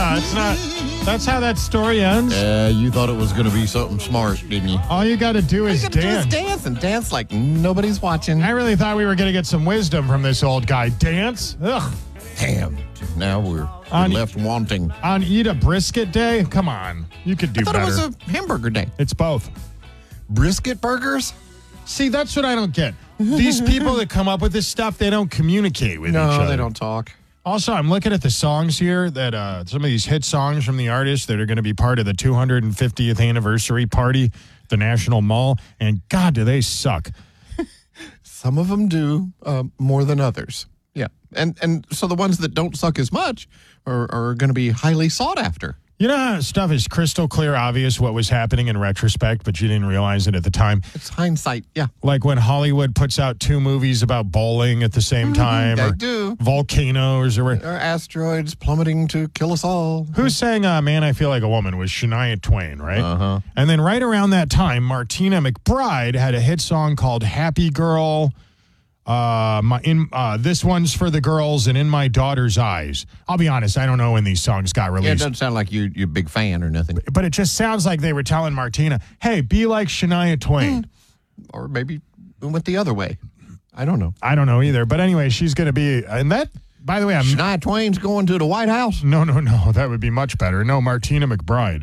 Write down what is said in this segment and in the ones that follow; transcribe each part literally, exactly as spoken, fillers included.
Yeah, it's not. That's how that story ends. Yeah, you thought it was going to be something smart, didn't you? All you got to do is All you gotta dance. do is dance and dance like nobody's watching. I really thought we were going to get some wisdom from this old guy. Dance? Ugh. Damn. Now we're, we're On- left wanting. On Eat a Brisket Day? Come on. You could do I thought better. it was a hamburger day. It's both. Brisket burgers? See, that's what I don't get. These people that come up with this stuff, they don't communicate with each other. No, they don't talk. Also, I'm looking at the songs here that uh, some of these hit songs from the artists that are going to be part of the two hundred fiftieth anniversary party, at the National Mall, and God, do they suck. Some of them do uh, more than others. Yeah. And and so the ones that don't suck as much are, are going to be highly sought after. You know how stuff is crystal clear obvious what was happening in retrospect, but you didn't realize it at the time? It's hindsight. Yeah. Like when Hollywood puts out two movies about bowling at the same time, They or do. volcanoes, or Or asteroids plummeting to kill us all. who sang uh, Man, I Feel Like a Woman was Shania Twain, right? Uh-huh. And then right around that time, Martina McBride had a hit song called Happy Girl. Uh, my, in uh, This One's for the Girls and In My Daughter's Eyes. I'll be honest, I don't know when these songs got Yeah, it released. doesn't sound like you, you're a big fan or nothing. But it just sounds like they were telling Martina, hey, be like Shania Twain. Or maybe it went the other way. I don't know. I don't know either. But anyway, she's going to be, and that, by the way, I'm, Shania Twain's going to the White House. no, no, no, that would be much better. No, Martina McBride.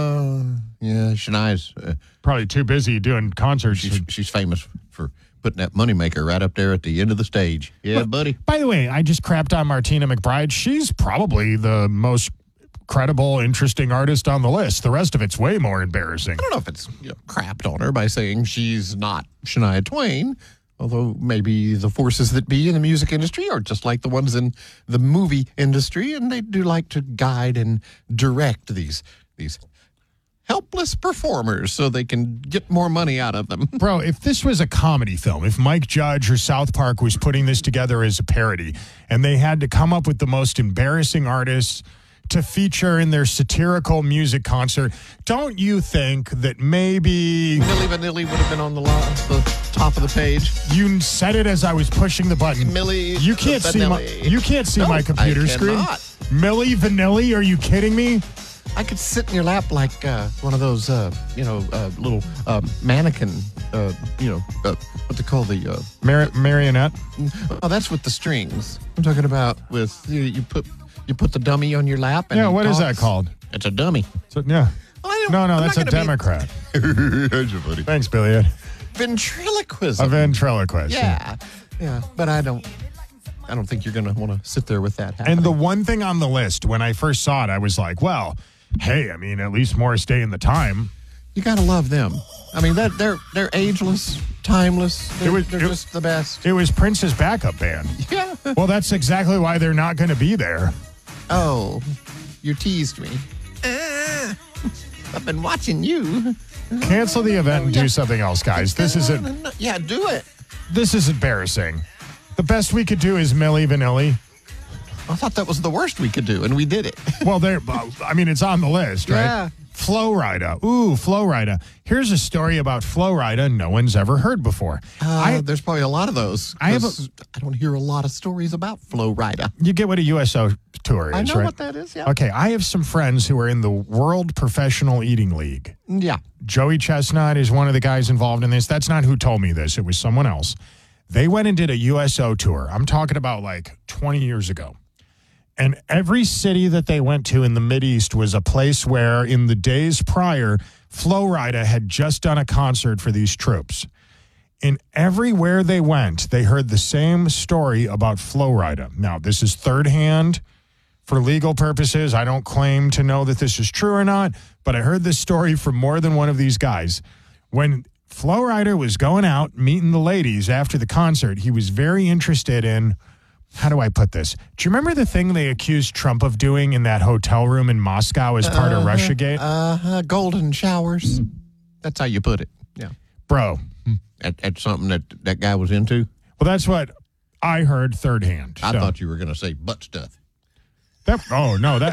Uh, yeah, Shania's, uh, Probably too busy doing concerts. she's, she's famous for putting that moneymaker right up there at the end of the stage. Yeah, buddy. By the way, I just crapped on Martina McBride. She's probably the most credible, interesting artist on the list. The rest of it's way more embarrassing. I don't know if it's you know, crapped on her by saying she's not Shania Twain, although maybe the forces that be in the music industry are just like the ones in the movie industry, and they do like to guide and direct these these helpless performers so they can get more money out of them. Bro, if this was a comedy film, if Mike Judge or South Park was putting this together as a parody, and they had to come up with the most embarrassing artists to feature in their satirical music concert, don't you think that maybe Milli Vanilli would have been on the, lo- the top of the page. you said it as I was pushing the button? Milli You can't see my Vanilli. you can't see No, my computer I screen. cannot. Milli Vanilli, are you kidding me? I could sit in your lap like uh, one of those, uh, you know, uh, little uh, mannequin, uh, you know, uh, what they call the, uh, Mar- marionette. oh, that's with the strings. I'm talking about with, you, you put you put the dummy on your lap. And Yeah, he what is that talks. called? It's a dummy. So, yeah. Well, I don't- No, no, I'm that's not a gonna be- Democrat. That's your buddy. Thanks, Billy. Ventriloquism. A ventriloquist. Yeah, yeah, but I don't, I don't think you're going to want to sit there with that happening. And the one thing on the list, when I first saw it, I was like, well, hey, I mean, at least Morris Day in the Time. You gotta love them. I mean, that they're they're ageless, timeless. They're, It was- they're it- just the best. It was Prince's backup band. Yeah. Well, that's exactly why they're not going to be there. Oh, you teased me. Uh, I've been watching you. Cancel the event and do something else, guys. This is a, Yeah, do it. this is embarrassing. The best we could do is Milli Vanilli. I thought that was the worst we could do, and we did it. Well, there. I mean, it's on the list, right? Yeah. Flo Rida. Ooh, Flo Rida. Here's a story about Flo Rida no one's ever heard before. Uh, I, there's probably a lot of those. I have a- 'cause I don't hear a lot of stories about Flo Rida. you get what a U S O tour is, I know right? what that is. Yeah. Okay, I have some friends who are in the World Professional Eating League. Yeah. Joey Chestnut is one of the guys involved in this. That's not who told me this. It was someone else. They went and did a U S O tour. I'm talking about like twenty years ago. And every city that they went to in the Mideast was a place where in the days prior, Flo Rida had just done a concert for these troops. And everywhere they went, they heard the same story about Flo Rida. Now, this is third hand for legal purposes. I don't claim to know that this is true or not, but I heard this story from more than one of these guys. When Flo Rida was going out, meeting the ladies after the concert, he was very interested in, how do I put this? Do you remember the thing they accused Trump of doing in that hotel room in Moscow as part of Russiagate? Uh, golden showers. That's how you put it. Yeah. Bro, That, that's something that that guy was into. well, that's what I heard third hand. I So thought you were going to say butt stuff. that, oh, no, that